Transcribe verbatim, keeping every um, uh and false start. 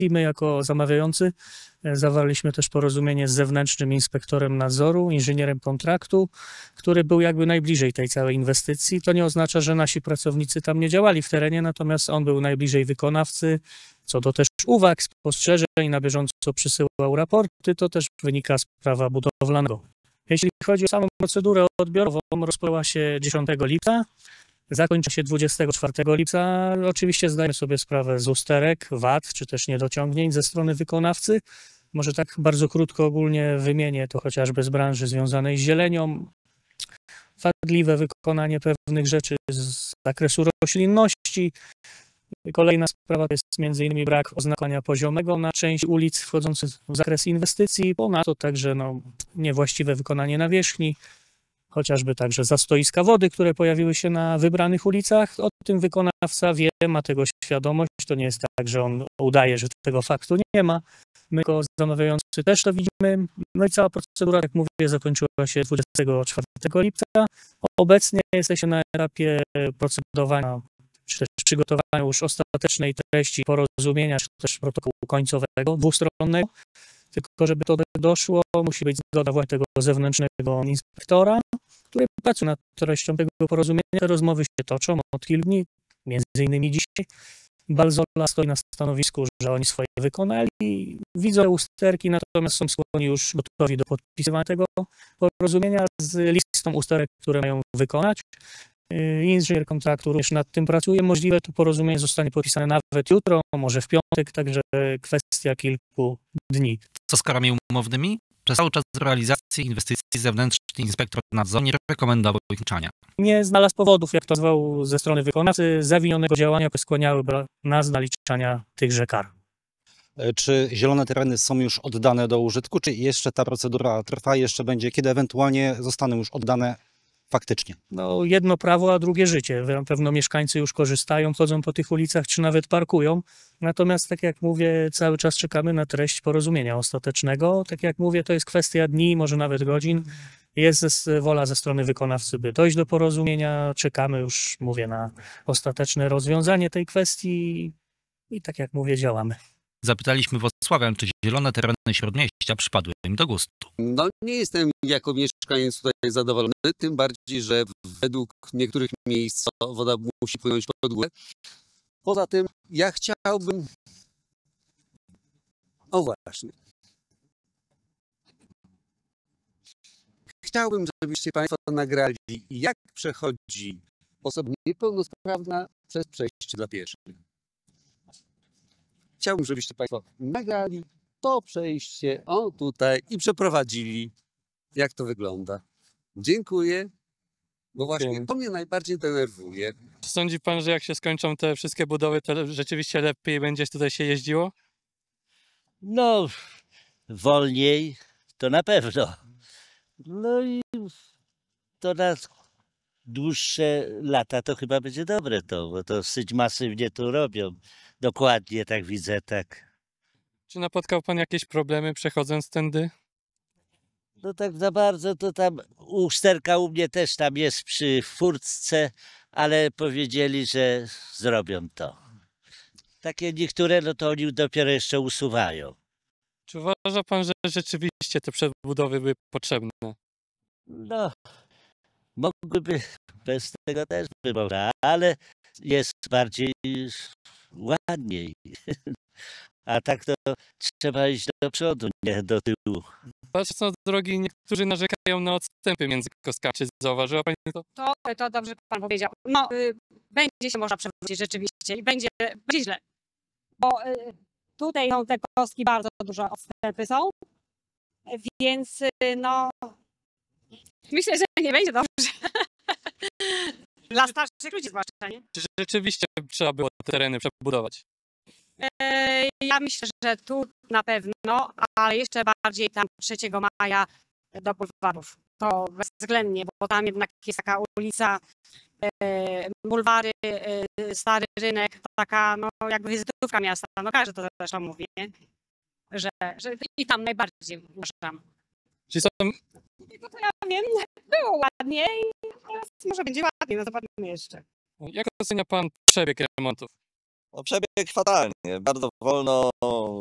my jako zamawiający zawarliśmy też porozumienie z zewnętrznym inspektorem nadzoru, inżynierem kontraktu, który był jakby najbliżej tej całej inwestycji. To nie oznacza, że nasi pracownicy tam nie działali w terenie, natomiast on był najbliżej wykonawcy. Co do też uwag, spostrzeżeń, na bieżąco przysyłał raporty, to też wynika z prawa budowlanego. Jeśli chodzi o samą procedurę odbiorową, rozpoczęła się dziesiątego lipca, zakończy się dwudziestego czwartego lipca. Oczywiście zdajemy sobie sprawę z usterek, wad, czy też niedociągnięć ze strony wykonawcy. Może tak bardzo krótko ogólnie wymienię to chociażby z branży związanej z zielenią. Wadliwe wykonanie pewnych rzeczy z zakresu roślinności. Kolejna sprawa to jest między innymi brak oznakowania poziomego na części ulic wchodzących w zakres inwestycji. Ponadto także no, niewłaściwe wykonanie nawierzchni, chociażby także zastoiska wody, które pojawiły się na wybranych ulicach. O tym wykonawca wie, ma tego świadomość. To nie jest tak, że on udaje, że tego faktu nie ma. My jako zamawiający też to widzimy. No i cała procedura, jak mówię, zakończyła się dwudziestego czwartego lipca. Obecnie jesteśmy na etapie procedowania, czy też przygotowania już ostatecznej treści porozumienia, czy też protokołu końcowego, dwustronnego. Tylko żeby to doszło, musi być zgoda właśnie tego zewnętrznego inspektora, który pracuje nad treścią tego porozumienia. Te rozmowy się toczą od kilku dni, między innymi dzisiaj. Balzola stoi na stanowisku, że oni swoje wykonali. Widzą usterki, natomiast są skłonni już gotowi do podpisywania tego porozumienia z listą usterek, które mają wykonać. Inżynier kontraktu również nad tym pracuje. Możliwe to porozumienie zostanie podpisane nawet jutro, może w piątek, także kwestia kilku dni. Co z karami umownymi? Przez cały czas realizacji inwestycji zewnętrzny inspektor nadzoru nie rekomendował ich wliczania. Nie znalazł powodów, jak to zwał ze strony wykonawcy, zawinionego działania, które skłaniałyby nas do naliczania tychże kar. Czy zielone tereny są już oddane do użytku, czy jeszcze ta procedura trwa, jeszcze będzie, kiedy ewentualnie zostaną już oddane faktycznie? No, jedno prawo, a drugie życie. Na pewno mieszkańcy już korzystają, chodzą po tych ulicach, czy nawet parkują. Natomiast, tak jak mówię, cały czas czekamy na treść porozumienia ostatecznego. Tak jak mówię, to jest kwestia dni, może nawet godzin. Jest wola ze strony wykonawcy, by dojść do porozumienia. Czekamy już, mówię, na ostateczne rozwiązanie tej kwestii i tak jak mówię, działamy. Zapytaliśmy Włocławian, czy zielone tereny Śródmieścia przypadły im do gustu. No nie jestem jako mieszkaniec tutaj zadowolony, tym bardziej, że według niektórych miejsc woda musi płynąć pod górę. Poza tym ja chciałbym... O właśnie. Chciałbym, żebyście Państwo nagrali, jak przechodzi osoba niepełnosprawna przez przejście dla pieszych. Chciałbym, żebyście Państwo nagrali to przejście, o tutaj, i przeprowadzili, jak to wygląda. Dziękuję, bo właśnie to mnie najbardziej denerwuje. Czy sądzi Pan, że jak się skończą te wszystkie budowy, to rzeczywiście lepiej będzie tutaj się jeździło? No, wolniej to na pewno. No i to na dłuższe lata to chyba będzie dobre to, bo to dosyć masywnie tu robią. Dokładnie tak widzę, tak. Czy napotkał Pan jakieś problemy przechodząc tędy? No tak za bardzo to tam usterka u mnie też tam jest przy furtce, ale powiedzieli, że zrobią to. Takie niektóre, no to oni dopiero jeszcze usuwają. Czy uważa Pan, że rzeczywiście te przebudowy były potrzebne? No, mogłyby bez tego też by można, ale jest bardziej ładniej. A tak to trzeba iść do przodu, nie do tyłu. Patrząc na drogi, niektórzy narzekają na odstępy między kostkami. Czy zauważyła Pani to? To, to dobrze Pan powiedział. No, y, będzie się można przewrócić rzeczywiście i będzie, będzie źle. Bo y, tutaj są te kostki, bardzo duże odstępy są, więc y, no, myślę, że nie będzie dobrze. Dla starszych ludzi zwłaszcza, nie? Czy rzeczywiście trzeba było te tereny przebudować? E, ja myślę, że tu na pewno, ale jeszcze bardziej tam trzeciego maja do bulwarów. To bezwzględnie, bo tam jednak jest taka ulica, e, bulwary, e, stary rynek, taka no jakby wizytówka miasta. No każdy to zresztą mówi, nie? Że, że i tam najbardziej uważam. Czy są... No to ja wiem, było ładniej, teraz może będzie ładniej, no zobaczymy jeszcze. Jak ocenia Pan przebieg remontów? No, przebieg fatalnie, bardzo wolno,